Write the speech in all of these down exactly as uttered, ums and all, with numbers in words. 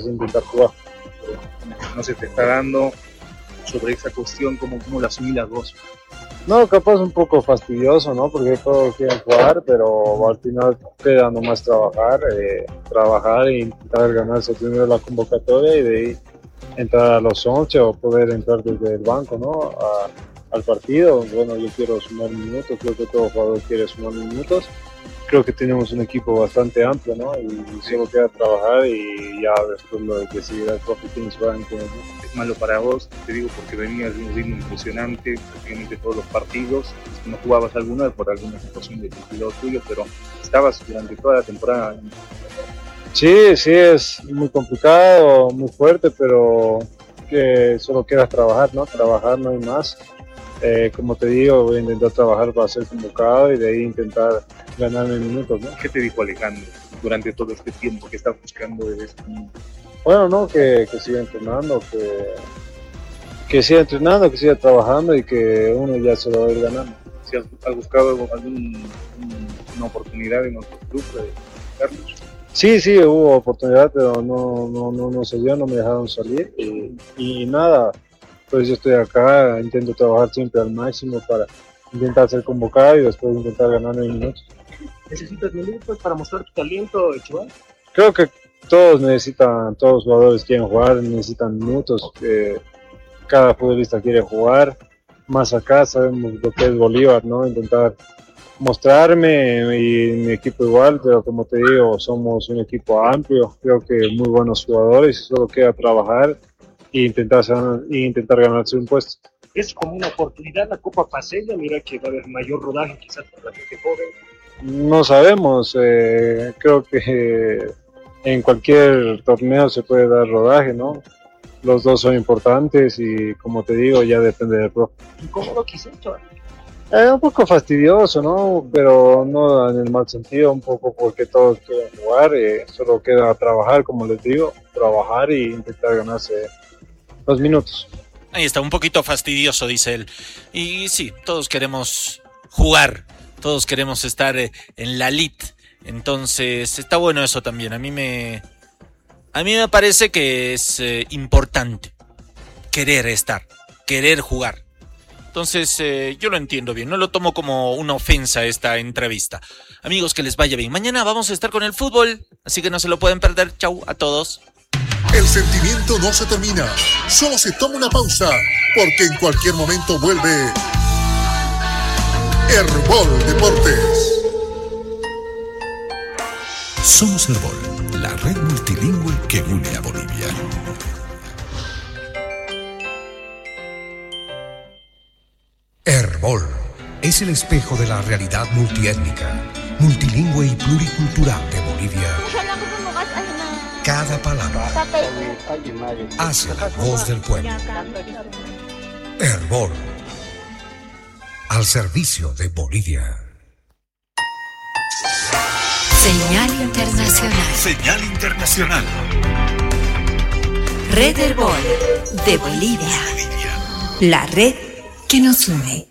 entonces intentar jugar. No se te está dando sobre esa cuestión, ¿cómo, cómo la asimilas vos? No, capaz un poco fastidioso, ¿no? Porque todos quieren jugar, pero al final queda nomás trabajar, eh, trabajar e intentar ganarse primero la convocatoria y de ahí entrar a los once o poder entrar desde el banco, ¿no? A, al partido. Bueno, yo quiero sumar minutos, creo que todo jugador quiere sumar minutos. Creo que tenemos un equipo bastante amplio, ¿no? Y solo queda trabajar y ya después lo decidirá el profe quién se va a entender. Es malo para vos, te digo, porque venías de un ritmo impresionante, prácticamente todos los partidos, no jugabas alguna por alguna situación de estilo tuyo, pero estabas durante toda la temporada. Sí, sí, es muy complicado, muy fuerte, pero que solo queda trabajar, ¿no? Trabajar, no hay más. Eh, como te digo, voy a intentar trabajar para ser convocado y de ahí intentar ganarme minutos, ¿no? ¿Qué te dijo Alejandro durante todo este tiempo que estás buscando de esto? Bueno, no, que, que siga entrenando, que, que siga entrenando, que siga trabajando y que uno ya se lo va a ir ganando. ¿Si has, has buscado algún, una oportunidad en otro club, Carlos? Sí, sí, hubo oportunidad, pero no, no, no, no se dio, no me dejaron salir y, y nada. Pues yo estoy acá, intento trabajar siempre al máximo para intentar ser convocado y después intentar ganarme minutos. ¿Necesitas minutos para mostrar tu talento, Chaval? Creo que todos necesitan, todos los jugadores quieren jugar, necesitan minutos. Eh, cada futbolista quiere jugar. Más acá sabemos lo que es Bolívar, ¿no? Intentar mostrarme y mi equipo igual, pero como te digo, somos un equipo amplio. Creo que muy buenos jugadores, solo queda trabajar e intentar, e intentar ganarse un puesto. Es como una oportunidad la Copa Paceña, mira que va a haber mayor rodaje quizás para la gente joven. No sabemos, eh, creo que eh, en cualquier torneo se puede dar rodaje, ¿no? Los dos son importantes y como te digo, ya depende del pro. ¿Incómodo quizás, chaval? Eh, un poco fastidioso, ¿no? Pero no en el mal sentido, un poco porque todos quieren jugar, eh, solo queda trabajar, como les digo, trabajar e intentar ganarse los minutos. Ahí está, un poquito fastidioso, dice él. Y sí, todos queremos jugar, todos queremos estar en la elite. Entonces, está bueno eso también. A mí me, a mí me parece que es eh, importante querer estar, querer jugar. Entonces, eh, yo lo entiendo bien, no lo tomo como una ofensa esta entrevista. Amigos, que les vaya bien. Mañana vamos a estar con el fútbol, así que no se lo pueden perder. Chau a todos. El sentimiento no se termina, solo se toma una pausa, porque en cualquier momento vuelve Herbol Deportes. Somos Herbol, la red multilingüe que une a Bolivia. Herbol es el espejo de la realidad multiétnica, multilingüe y pluricultural de Bolivia. Cada palabra hace la voz del pueblo. Herbol, al servicio de Bolivia. Señal Internacional. Señal Internacional. Red Herbol de Bolivia. La red que nos une.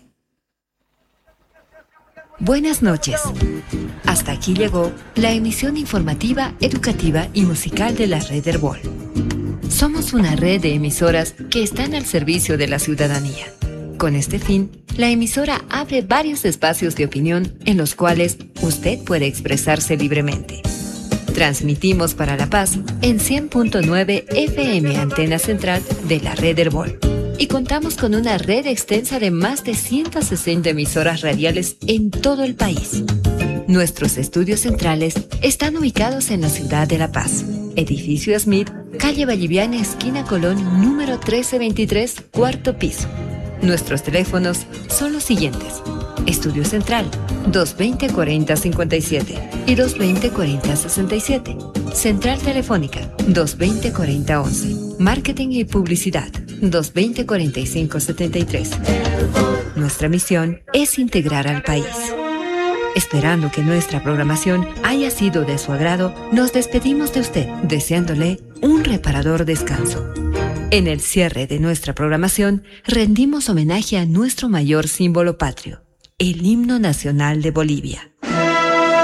Buenas noches. Hasta aquí llegó la emisión informativa, educativa y musical de la Red Herbol. Somos una red de emisoras que están al servicio de la ciudadanía. Con este fin, la emisora abre varios espacios de opinión en los cuales usted puede expresarse libremente. Transmitimos para La Paz en cien punto nueve F M Antena Central de la Red Herbol. Y contamos con una red extensa de más de ciento sesenta emisoras radiales en todo el país. Nuestros estudios centrales están ubicados en la ciudad de La Paz. Edificio Smith, calle Valliviana, esquina Colón, número trece veintitrés, cuarto piso. Nuestros teléfonos son los siguientes. Estudio Central, dos veinte cuarenta cincuenta y siete y dos veinte cuarenta sesenta y siete. Central Telefónica, dos veinte cuarenta once. Marketing y Publicidad, dos veinte cuarenta y cinco setenta y tres. Nuestra misión es integrar al país. Esperando que nuestra programación haya sido de su agrado, nos despedimos de usted, deseándole un reparador descanso. En el cierre de nuestra programación, rendimos homenaje a nuestro mayor símbolo patrio, el himno nacional de Bolivia.